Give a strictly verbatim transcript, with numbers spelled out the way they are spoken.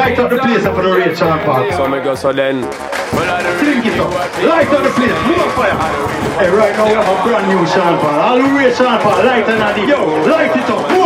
light up the place for the rate, Sean Paul. So me go so then. Drink it up. Light up the place. More fire. Hey, right now we have a brand new Sean Paul. All the way Sean Paul. Light and addy. Yo, light it up.